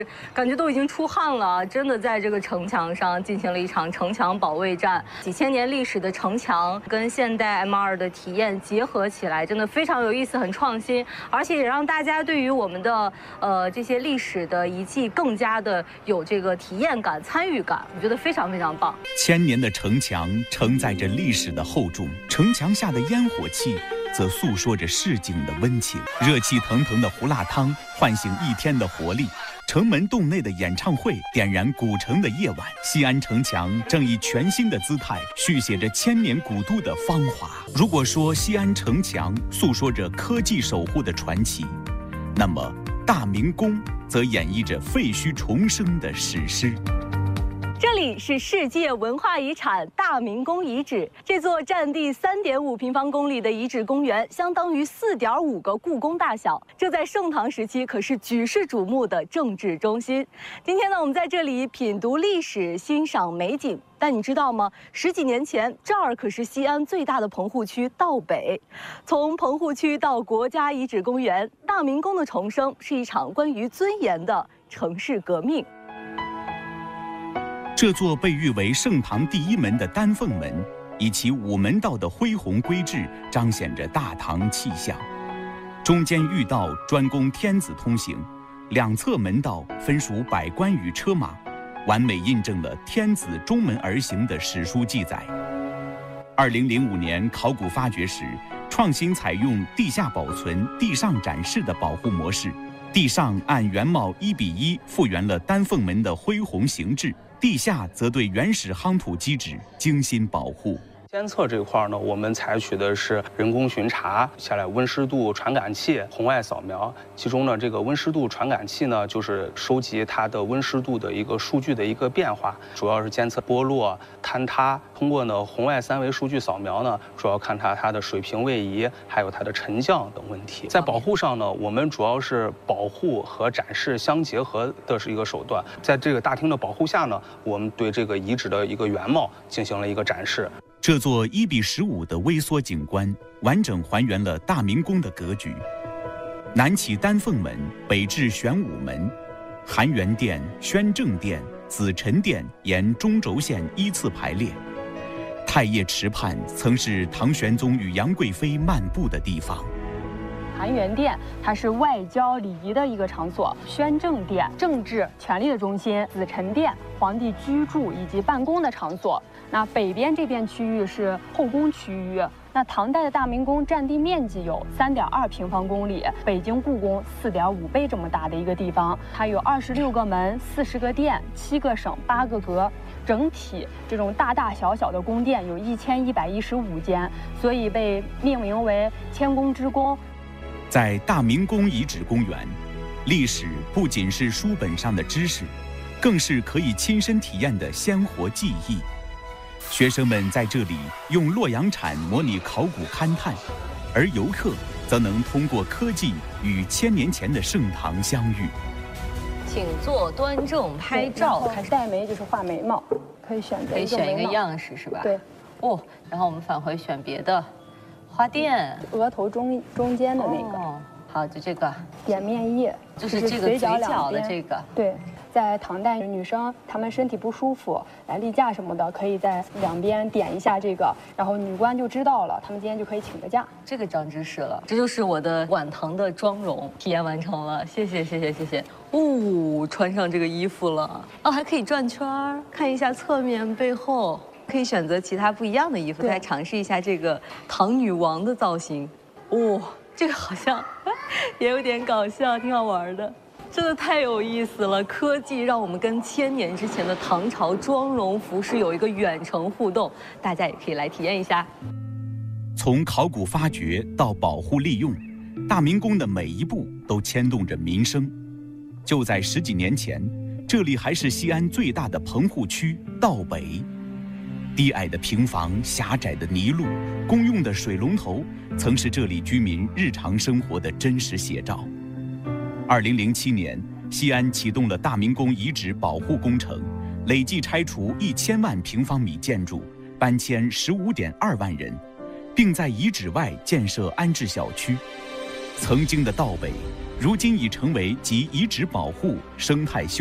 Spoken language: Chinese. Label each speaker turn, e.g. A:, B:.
A: 感觉都已经出汗了，真的在这个城墙上进行了一场城墙保卫战。几千年历史的城墙跟现代 M2的体验结合起来，真的非常有意思，很创新，而且也让大家对于我们的这些历史的遗迹更加的有这个体验感、参与感，我觉得非常非常棒。
B: 千年的城墙承载着历史的厚重，城墙下的烟火气则诉说着市井的温情。热气腾腾的胡辣汤唤醒一天的活力，城门洞内的演唱会点燃古城的夜晚。西安城墙正以全新的姿态续写着千年古都的芳华。如果说西安城墙诉说着科技守护的传奇，那么大明宫则演绎着废墟重生的史诗。
A: 这里是世界文化遗产大明宫遗址，这座占地3.5平方公里的遗址公园，相当于4.5个故宫大小。这在盛唐时期可是举世瞩目的政治中心。今天呢，我们在这里品读历史，欣赏美景。但你知道吗？10几年前，这儿可是西安最大的棚户区道北。从棚户区到国家遗址公园，大明宫的重生是一场关于尊严的城市革命。
B: 这座被誉为盛唐第一门的丹凤门，以其午门道的恢宏规制，彰显着大唐气象。中间御道专供天子通行，两侧门道分属百官与车马，完美印证了天子中门而行的史书记载。2005年考古发掘时，创新采用地下保存、地上展示的保护模式，地上按原貌1:1复原了丹凤门的恢宏形制，地下则对原始夯土基址精心保护。
C: 监测这块呢，我们采取的是人工巡查，下来温湿度传感器、红外扫描。其中呢，这个温湿度传感器呢，就是收集它的温湿度的一个数据的一个变化，主要是监测剥落、坍塌。通过呢红外3维数据扫描呢，主要看它的水平位移，还有它的沉降等问题。在保护上呢，我们主要是保护和展示相结合的是一个手段。在这个大厅的保护下呢，我们对这个遗址的一个原貌进行了一个展示。
B: 这座1:15的微缩景观，完整还原了大明宫的格局。南起丹凤门，北至玄武门，含元殿、宣政殿、紫宸殿沿中轴线依次排列。太液池畔曾是唐玄宗与杨贵妃漫步的地方。
D: 含元殿它是外交礼仪的一个场所，宣政殿政治权力的中心，紫宸殿皇帝居住以及办公的场所。那北边这片区域是后宫区域。那唐代的大明宫占地面积有3.2平方公里，北京故宫4.5倍这么大的一个地方，它有26个门、40个殿、7个省、8个阁，整体这种大大小小的宫殿有1115间，所以被命名为千宫之宫。
B: 在大明宫遗址公园，历史不仅是书本上的知识，更是可以亲身体验的鲜活记忆。学生们在这里用洛阳铲模拟考古勘探，而游客则能通过科技与1000年前的盛唐相遇。
A: 请坐端正拍照，
D: 开始黛眉就是画眉毛，可以选
A: 一个样式是吧？
D: 对。
A: 哦，然后我们返回选别的，花店，
D: 额头中间的那个。
A: 哦，好，就这个
D: 点面液，
A: 就是这个嘴角的这个。
D: 对。在唐代，女生她们身体不舒服，来例假什么的，可以在两边点一下这个，然后女官就知道了，她们今天就可以请个假。
A: 这个长知识了，这就是我的晚唐的妆容体验完成了，谢谢。哦，穿上这个衣服了，哦，还可以转圈儿，看一下侧面、背后，可以选择其他不一样的衣服，再尝试一下这个唐女王的造型。哦，这个好像也有点搞笑，挺好玩的。真的太有意思了！科技让我们跟1000年之前的唐朝妆容服饰有一个远程互动，大家也可以来体验一下。
B: 从考古发掘到保护利用，大明宫的每一步都牵动着民生。就在10几年前，这里还是西安最大的棚户区道北。低矮的平房、狭窄的泥路、公用的水龙头，曾是这里居民日常生活的真实写照。2007年，西安启动了大明宫遗址保护工程，累计拆除1000万平方米建筑，搬迁15.2万人，并在遗址外建设安置小区。 曾经的道北，如今已成为集遗址保护、生态修